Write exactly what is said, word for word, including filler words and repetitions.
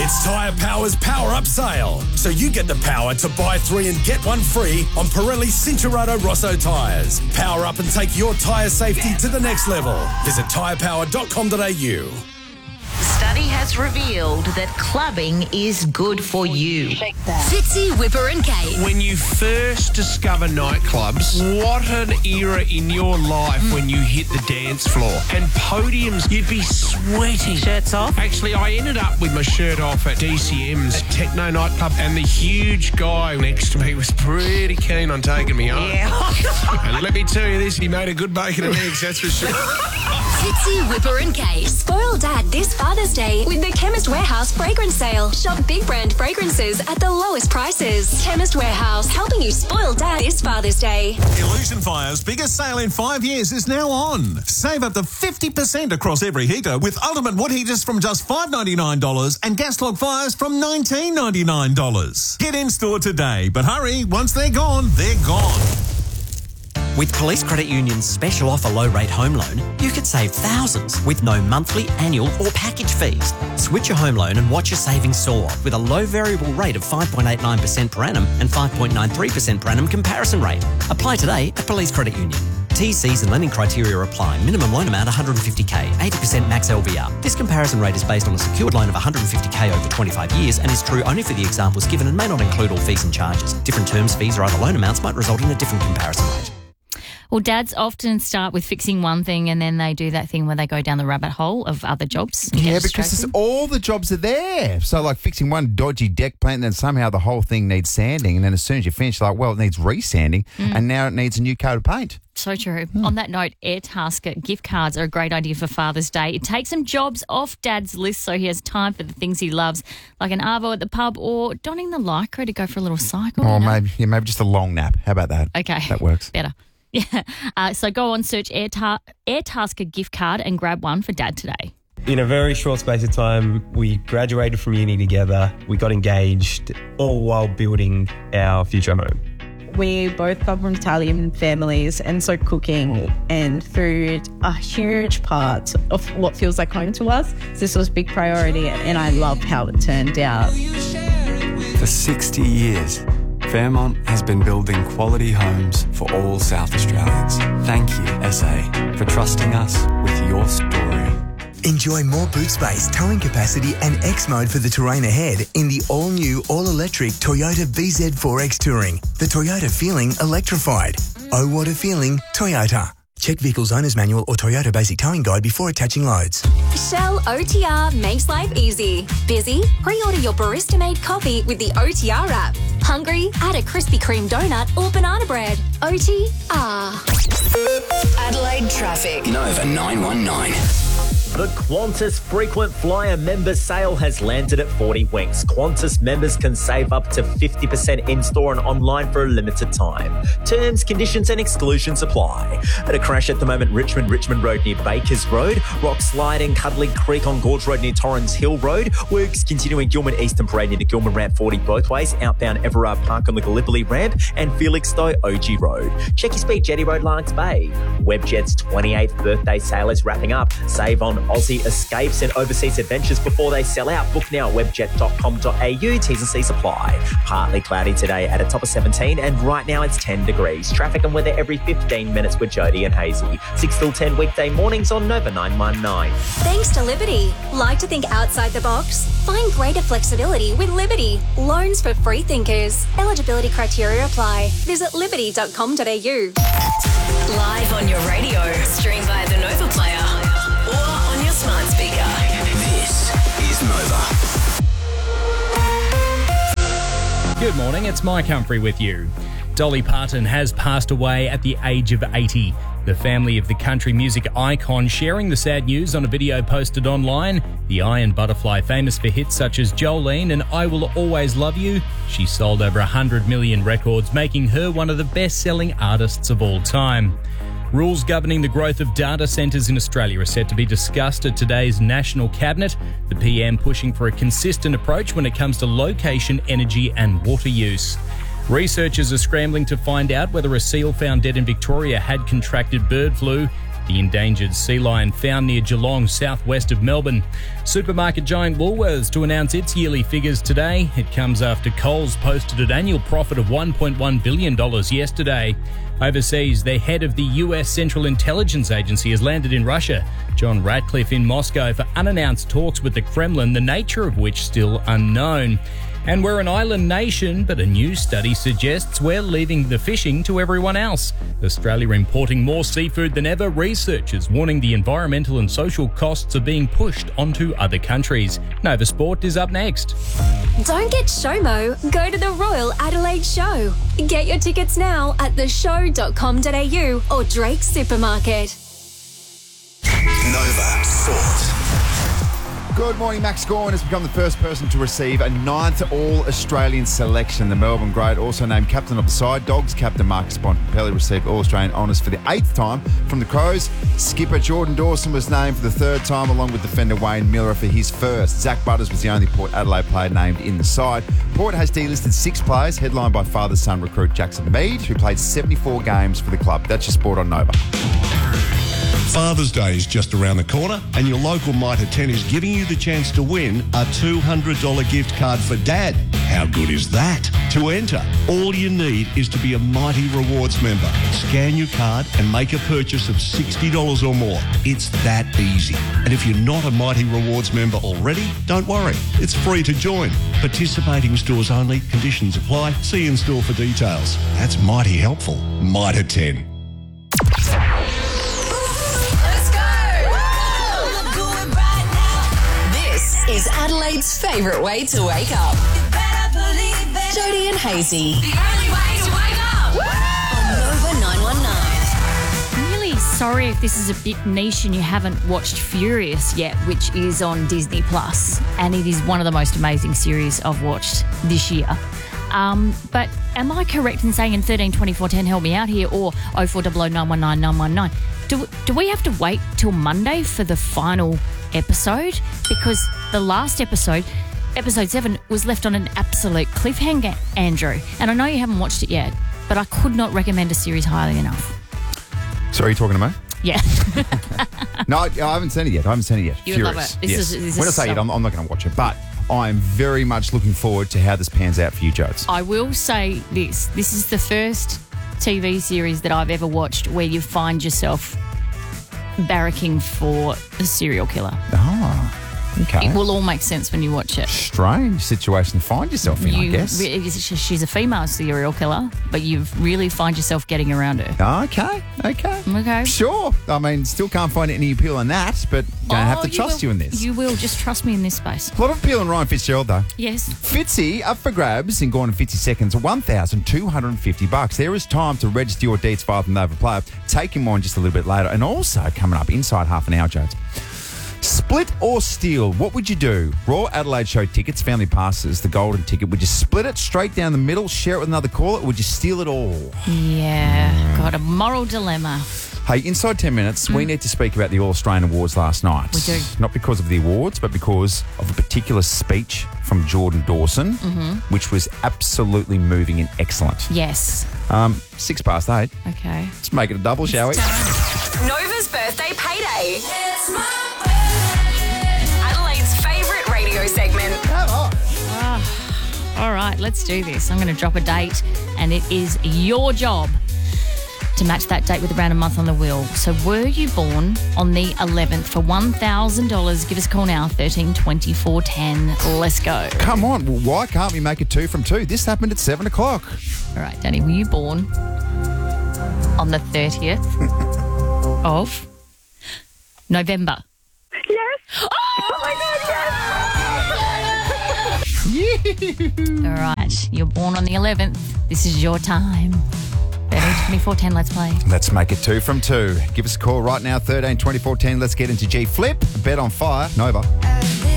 It's Tyre Power's Power Up Sale. So you get the power to buy three and get one free on Pirelli Cincherato Rosso tyres. Power up and take your tyre safety to the next level. Visit tyre power dot com dot a u. Study has revealed that clubbing is good for you. Fitzy, Whipper and Kate. When you first discover nightclubs, what an era in your life mm. when you hit the dance floor. And podiums, you'd be sweating. Shirts off? Actually, I ended up with my shirt off at D C M's at Techno Nightclub, and the huge guy next to me was pretty keen on taking me home. Yeah. And let me tell you this, he made a good bacon and eggs, that's for sure. Fitzy, Whipper and Kate. Spoil Dad this Father's Day with the Chemist Warehouse fragrance sale. Shop big brand fragrances at the lowest prices. Chemist Warehouse, helping you spoil Dad this Father's Day. Illusion Fire's biggest sale in five years is now on. Save up to fifty percent across every heater with ultimate wood heaters from just five dollars ninety-nine and gas log fires from nineteen ninety-nine. Get in store today, but hurry, once they're gone, they're gone. With Police Credit Union's special offer low-rate home loan, you could save thousands with no monthly, annual or package fees. Switch your home loan and watch your savings soar with a low variable rate of five point eight nine percent per annum and five point nine three percent per annum comparison rate. Apply today at Police Credit Union. T Cs and lending criteria apply. Minimum loan amount one hundred fifty K, eighty percent max L V R. This comparison rate is based on a secured loan of one hundred fifty K over twenty-five years and is true only for the examples given and may not include all fees and charges. Different terms, fees or other loan amounts might result in a different comparison rate. Well, dads often start with fixing one thing and then they do that thing where they go down the rabbit hole of other jobs. Yeah, because it's all the jobs are there. So, like fixing one dodgy deck plant, and then somehow the whole thing needs sanding. And then as soon as you finish, like, well, it needs resanding, mm. and now it needs a new coat of paint. So true. Mm. On that note, Airtasker gift cards are a great idea for Father's Day. It takes some jobs off Dad's list so he has time for the things he loves, like an arvo at the pub or donning the lycra to go for a little cycle. Or you know? maybe, yeah, maybe just a long nap. How about that? Okay. That works. Better. Yeah. Uh, so go on, search Airta- Airtasker gift card and grab one for Dad today. In a very short space of time, we graduated from uni together. We got engaged, all while building our future home. We both come from Italian families, and so cooking and food are huge parts of what feels like home to us. This was a big priority, and I loved how it turned out. For sixty years, Fairmont has been building quality homes for all South Australians. Thank you, S A, for trusting us with your story. Enjoy more boot space, towing capacity and X mode for the terrain ahead in the all-new, all-electric Toyota B Z four X Touring. The Toyota feeling electrified. Oh, what a feeling, Toyota. Check Vehicle's Owner's Manual or Toyota Basic Towing Guide before attaching loads. Shell O T R makes life easy. Busy? Pre-order your barista-made coffee with the O T R app. Hungry? Add a Krispy Kreme donut or banana bread. O T R. Adelaide traffic. Nova nine one nine. The Qantas Frequent Flyer member sale has landed at forty winks. Qantas members can save up to fifty percent in-store and online for a limited time. Terms, conditions and exclusions apply. At a crash at the moment, Richmond, Richmond Road near Bakers Road, Rock Sliding, Cuddly Creek on Gorge Road near Torrens Hill Road, works continuing Gilman Eastern Parade near the Gilman Ramp forty both ways, outbound Everard Park on the Gallipoli Ramp and Felixstowe O G Road. Check your speed, Jetty Road, Larks Bay. Webjet's twenty-eighth birthday sale is wrapping up. Save on Aussie escapes and overseas adventures before they sell out. Book now at webjet dot com dot a u. T's and C's apply. Partly cloudy today at a top of seventeen, and right now it's ten degrees. Traffic and weather every fifteen minutes with Jody and Hazy. six till ten weekday mornings on Nova nine one nine. Thanks to Liberty. Like to think outside the box? Find greater flexibility with Liberty. Loans for free thinkers. Eligibility criteria apply. Visit liberty dot com dot a u. Live on your radio. Stream via the Nova Player. Or on your smart speaker. This is Nova. Good morning, it's Mike Humphrey with you. Dolly Parton has passed away at the age of eighty. The family of the country music icon sharing the sad news on a video posted online. The Iron Butterfly, famous for hits such as Jolene and I Will Always Love You. She sold over one hundred million records, making her one of the best-selling artists of all time. Rules governing the growth of data centres in Australia are set to be discussed at today's National Cabinet. The P M pushing for a consistent approach when it comes to location, energy and water use. Researchers are scrambling to find out whether a seal found dead in Victoria had contracted bird flu. the endangered sea lion found near Geelong, southwest of Melbourne. Supermarket giant Woolworths to announce its yearly figures today. It comes after Coles posted an annual profit of one point one billion dollars yesterday. Overseas, the head of the U S Central Intelligence Agency has landed in Russia. John Ratcliffe in Moscow for unannounced talks with the Kremlin, the nature of which still unknown. And we're an island nation, but a new study suggests we're leaving the fishing to everyone else. Australia importing more seafood than ever, researchers warning the environmental and social costs are being pushed onto other countries. Nova Sport is up next. Don't get SHOMO, go to the Royal Adelaide Show. Get your tickets now at the show dot com dot a u or Drake Supermarket. Nova Sport. Good morning, Max Gorn has become the first person to receive a ninth All-Australian selection. The Melbourne great, also named captain of the side, Dogs captain Marcus Bontempelli received All-Australian honours for the eighth time from the Crows. Skipper Jordan Dawson was named for the third time, along with defender Wayne Miller for his first. Zach Butters was the only Port Adelaide player named in the side. Port has delisted six players, headlined by father-son recruit Jackson Mead, who played seventy-four games for the club. That's your sport on Nova. Father's Day is just around the corner, and your local Mitre ten is giving you the chance to win a two hundred dollars gift card for Dad. How good is that? To enter, all you need is to be a Mighty Rewards member. Scan your card and make a purchase of sixty dollars or more. It's that easy. And if you're not a Mighty Rewards member already, don't worry. It's free to join. Participating stores only. Conditions apply. See in store for details. That's mighty helpful. Mitre ten. Is Adelaide's favourite way to wake up. Jody and Hazy. The only way to wake up. On Nova nine one nine. I'm really sorry if this is a bit niche and you haven't watched Furious yet, which is on Disney Plus, and it is one of the most amazing series I've watched this year. Um, but am I correct in saying in thirteen twenty-four ten, help me out here, or oh four double oh nine one nine nine one nine, do, do we have to wait till Monday for the final episode? Because the last episode, episode seven, was left on an absolute cliffhanger, Andrew. And I know you haven't watched it yet, but I could not recommend a series highly enough. So are you talking to me? Yeah. No, I haven't seen it yet. I haven't seen it yet. You would love Furious. it. This yes. is- this when I is say so- it, I'm, I'm not going to watch it, but I'm very much looking forward to how this pans out for you, Jodes. I will say this. This is the first T V series that I've ever watched where you find yourself barracking for a serial killer. Oh, okay. It will all make sense when you watch it. Strange situation to find yourself in, I You guess. re- she's a female serial killer, but you really find yourself getting around her. Okay, okay. Okay. Sure. I mean, still can't find any appeal in that, but going to have to trust you, will, in this. You will. Just trust me in this space. A lot of appeal in Ryan Fitzgerald, though. Yes. Fitzy, up for grabs in Gone in fifty seconds, one thousand two hundred fifty bucks. There is time to register your deeds via the Nova Player. Take him on just a little bit later. And also, coming up inside half an hour, Jones. Split or steal, what would you do? Royal Adelaide Show tickets, family passes, the golden ticket. Would you split it straight down the middle, share it with another caller, or would you steal it all? Yeah. Got a moral dilemma. Hey, inside ten minutes, we need to speak about the All-Australian Awards last night. We do. Not because of the awards, but because of a particular speech from Jordan Dawson, Mhm. which was absolutely moving and excellent. Yes. Um, six past eight. Okay. Let's make it a double, shall we? Nova's birthday payday. It's my birthday. Adelaide's favourite radio segment. Ah, all right, let's do this. I'm going to drop a date, and it is your job to match that date with a random month on the wheel. So were you born on the eleventh? For one thousand dollars, give us a call now, thirteen twenty-four ten. Let's go. Come on, well, why can't we make it two from two? This happened at seven o'clock. All right, Danny, were you born on the thirtieth of November? Yes. Oh, my God, yes. All right, you're born on the eleventh. This is your time. thirteen twenty-four ten, let's play. Let's make it two from two. Give us a call right now, thirteen twenty-four ten. Let's get into G Flip. Bet on fire. Nova.